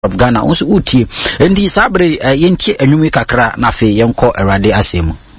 of Ghana also uti. And this sabre yenti enumi kakra na fe yenko erade asemu.